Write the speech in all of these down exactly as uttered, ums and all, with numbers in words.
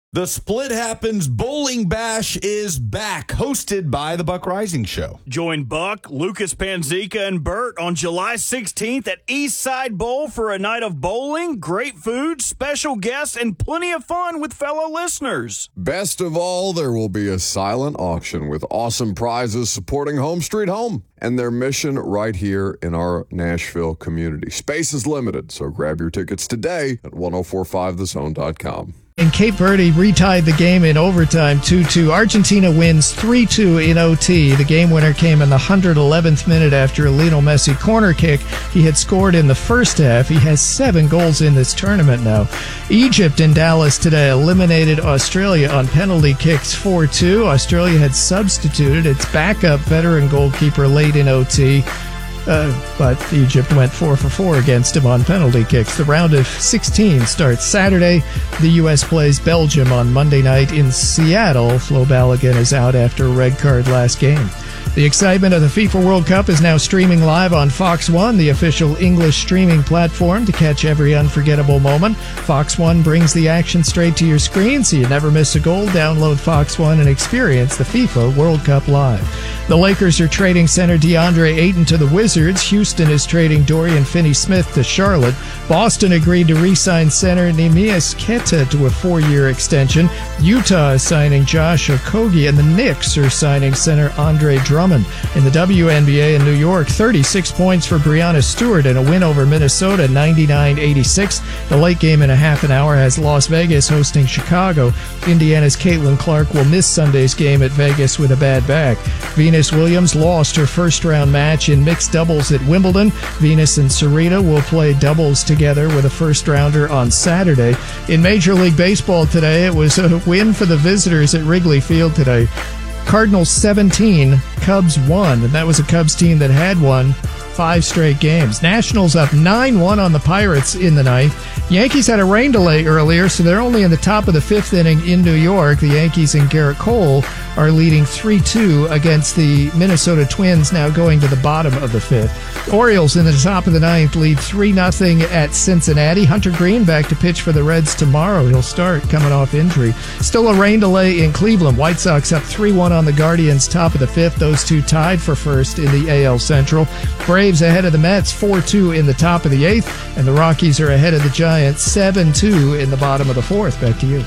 The Split Happens Bowling Bash is back, hosted by the Buck Rising Show. Join Buck, Lucas Panzica, and Bert on July sixteenth at Eastside Bowl for a night of bowling, great food, special guests, and plenty of fun with fellow listeners. Best of all, there will be a silent auction with awesome prizes supporting Home Street Home and their mission right here in our Nashville community. Space is limited, so grab your tickets today at ten forty-five the zone dot com. And Cape Verde retied the game in overtime two two. Argentina wins three two in O T. The game winner came in the one hundred eleventh minute after a Lionel Messi corner kick. He had scored in the first half. He has seven goals in this tournament now. Egypt in Dallas today eliminated Australia on penalty kicks four two. Australia had substituted its backup veteran goalkeeper late in O T. Uh, but Egypt went four for four against him on penalty kicks. The round of sixteen starts Saturday. The U S plays Belgium on Monday night in Seattle. Flo Balogun is out after a red card last game. The excitement of the FIFA World Cup is now streaming live on Fox One, the official English streaming platform to catch every unforgettable moment. Fox One brings the action straight to your screen so you never miss a goal. Download Fox One and experience the FIFA World Cup live. The Lakers are trading center DeAndre Ayton to the Wizards. Houston is trading Dorian Finney-Smith to Charlotte. Boston agreed to re-sign center Neemias Queta to a four-year extension. Utah is signing Josh Okogie, and the Knicks are signing center Andre Drummond. In the W N B A in New York, thirty-six points for Breanna Stewart and a win over Minnesota, ninety-nine eighty-six. The late game in a half an hour has Las Vegas hosting Chicago. Indiana's Caitlin Clark will miss Sunday's game at Vegas with a bad back. Venus Williams lost her first-round match in mixed doubles at Wimbledon. Venus and Serena will play doubles together with a first-rounder on Saturday. In Major League Baseball today, it was a win for the visitors at Wrigley Field today. Cardinals seventeen, Cubs one, and that was a Cubs team that had won five straight games. Nationals up nine one on the Pirates in the ninth. Yankees had a rain delay earlier, so they're only in the top of the fifth inning in New York. The Yankees and Garrett Cole are leading three two against the Minnesota Twins, now going to the bottom of the fifth. Orioles in the top of the ninth lead three nothing at Cincinnati. Hunter Green back to pitch for the Reds tomorrow. He'll start coming off injury. Still a rain delay in Cleveland. White Sox up three one on the Guardians, top of the fifth. Those two tied for first in the A L Central. Braves ahead of the Mets, four two in the top of the eighth. And the Rockies are ahead of the Giants, seven two in the bottom of the fourth. Back to you.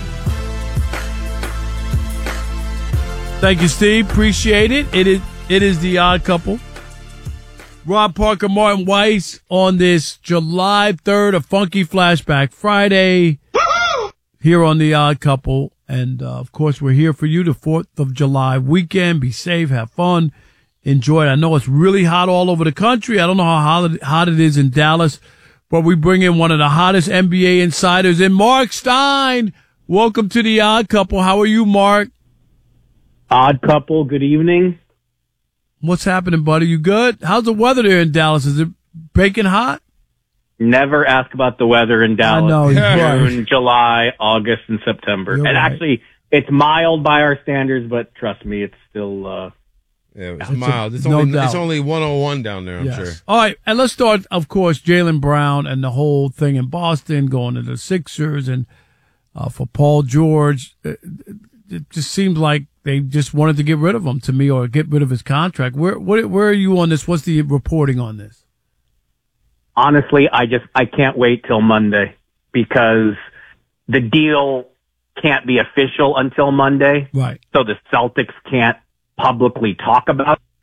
Thank you, Steve. Appreciate it. It is it is the Odd Couple. Rob Parker, Martin Weiss on this July third, a funky flashback Friday here on the Odd Couple. And, uh, of course, we're here for you the fourth of July weekend. Be safe, have fun, enjoy it. I know it's really hot all over the country. I don't know how hot, hot it is in Dallas, but we bring in one of the hottest N B A insiders, and Mark Stein. Welcome to the Odd Couple. How are you, Mark? Odd Couple, good evening. What's happening, buddy? You good? How's the weather there in Dallas? Is it baking hot? Never ask about the weather in Dallas. I know, June, right. July, August, and September. You're and right. actually, it's mild by our standards, but trust me, it's still... Uh, yeah, it's a- mild. It's no only doubt. it's only one oh one down there, I'm Yes. sure. All right, and let's start, of course, Jaylen Brown and the whole thing in Boston, going to the Sixers, and uh, for Paul George. It, it just seems like they just wanted to get rid of him to me, or get rid of his contract. Where, where, where are you on this? What's the reporting on this? honestly, I just, I can't wait till Monday because the deal can't be official until Monday. Right. So the Celtics can't publicly talk about it.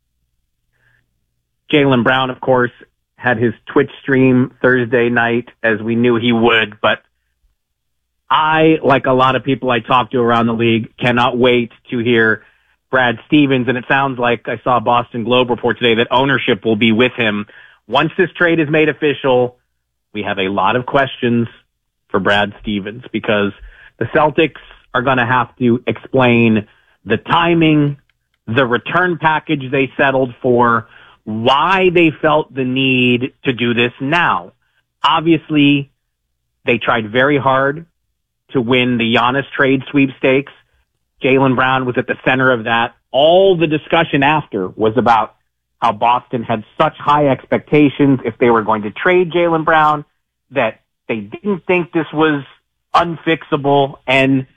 Jaylen Brown, of course, had his Twitch stream Thursday night, as we knew he would, but I, like a lot of people I talk to around the league, cannot wait to hear Brad Stevens, and it sounds like I saw a Boston Globe report today that ownership will be with him. Once this trade is made official, we have a lot of questions for Brad Stevens because the Celtics are going to have to explain the timing, the return package they settled for, why they felt the need to do this now. Obviously, they tried very hard to win the Giannis trade sweepstakes. Jaylen Brown was at the center of that. All the discussion after was about how Boston had such high expectations if they were going to trade Jaylen Brown that they didn't think this was unfixable. And